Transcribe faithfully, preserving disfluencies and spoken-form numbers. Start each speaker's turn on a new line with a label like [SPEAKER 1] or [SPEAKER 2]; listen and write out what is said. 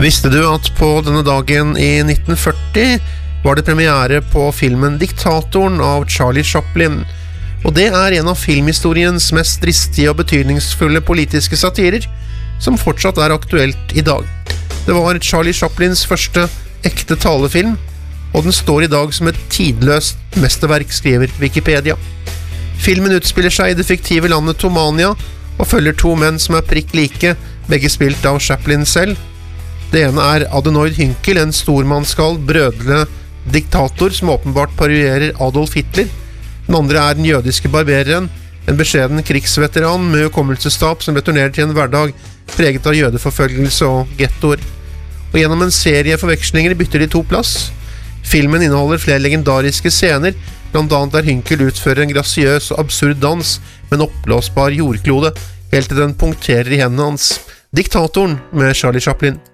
[SPEAKER 1] Visste du at på denne dagen i nitten førti var det premiere på filmen Diktatoren av Charlie Chaplin, og det er en av filmhistoriens mest dristige og betydningsfulle politiske satirer, som fortsatt er aktuelt i dag. Det var Charlie Chaplins første ekte talefilm, og den står i dag som et tidløst mesterverk, skriver Wikipedia. Filmen utspiller seg i det fiktive landet Tomania, og følger to menn som er prikk like, begge spilt av Chaplin selv. Det ene er Adenoid Hynkel, en stormannsgal, brødlende diktator som åpenbart parierer Adolf Hitler. Den andre er den jødiske barbereren, en beskjeden krigsveteran med hukommelsestap som returnerer til en hverdag preget av jødeforfølgelse og gettoer. Og gjennom en serie forvekslinger bytter de to plass. Filmen inneholder flere legendariske scener, blant annet der Hynkel utfører en grasiøs og absurd dans med en oppblåsbar jordklode, helt til den punkterer i hendene hans. Diktatoren med Charlie Chaplin.